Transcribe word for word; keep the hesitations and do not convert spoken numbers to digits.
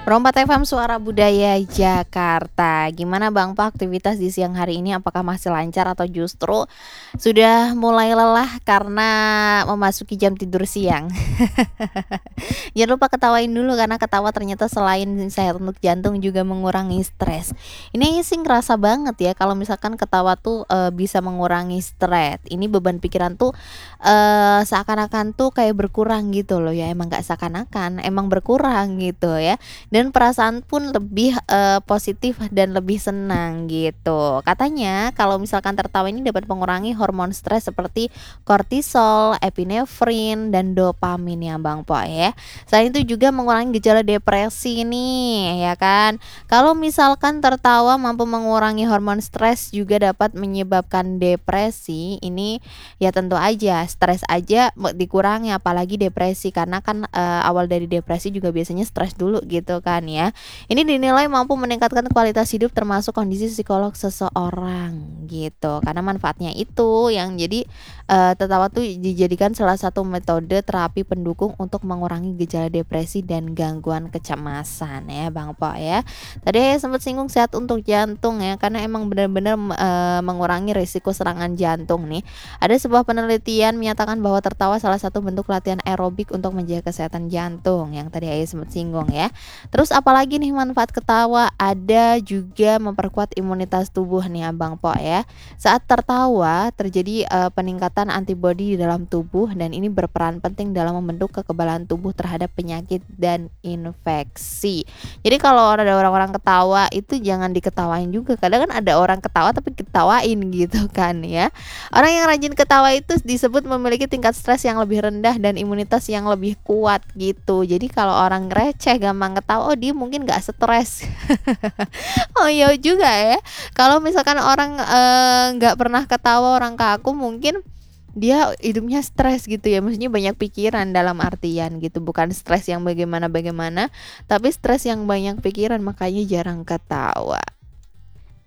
Rompat F M Suara Budaya Jakarta. Gimana Bang Pa aktivitas di siang hari ini? Apakah masih lancar atau justru sudah mulai lelah karena memasuki jam tidur siang? Jangan lupa ketawain dulu karena ketawa ternyata selain sehat untuk jantung juga mengurangi stres. Ini sih ngerasa banget ya kalau misalkan ketawa tuh eh, bisa mengurangi stres. Ini beban pikiran tuh eh, seakan-akan tuh kayak berkurang gitu loh ya. Emang gak seakan-akan, emang berkurang gitu ya. Dan perasaan pun lebih, eee, positif dan lebih senang gitu. Katanya kalau misalkan tertawa ini dapat mengurangi hormon stres seperti kortisol, epinefrin, dan dopamin ya Bang Po ya. Selain itu juga mengurangi gejala depresi nih ya kan. Kalau misalkan tertawa mampu mengurangi hormon stres juga dapat menyebabkan depresi, ini ya tentu aja stres aja me dikurangi apalagi depresi karena kan, eee, awal dari depresi juga biasanya stres dulu gitu kan ya. Ini dinilai mampu meningkatkan kualitas hidup termasuk kondisi psikolog seseorang gitu. Karena manfaatnya itu yang jadi, eee, tertawa tuh dijadikan salah satu metode terapi pendukung untuk mengurangi gejala depresi dan gangguan kecemasan ya Bang Po ya. Tadi sempat singgung sehat untuk jantung ya karena emang benar-benar, eee, mengurangi risiko serangan jantung nih. Ada sebuah penelitian menyatakan bahwa tertawa salah satu bentuk latihan aerobik untuk menjaga kesehatan jantung yang tadi Ayah sempat singgung ya. Terus apalagi nih manfaat ketawa? Ada juga memperkuat imunitas tubuh nih Abang Po ya. Saat tertawa terjadi eh, peningkatan antibodi di dalam tubuh dan ini berperan penting dalam membentuk kekebalan tubuh terhadap penyakit dan infeksi. Jadi kalau ada orang-orang ketawa itu jangan diketawain juga. Kadang kan ada orang ketawa tapi ketawain gitu kan ya. Orang yang rajin ketawa itu disebut memiliki tingkat stres yang lebih rendah dan imunitas yang lebih kuat gitu. Jadi kalau orang receh gampang ketawa, oh dia mungkin nggak stres. Oh iya juga ya. Kalau misalkan orang eh, nggak pernah ketawa orang kaku mungkin dia hidupnya stres gitu ya. Maksudnya banyak pikiran dalam artian gitu. Bukan stres yang bagaimana-bagaimana, tapi stres yang banyak pikiran makanya jarang ketawa.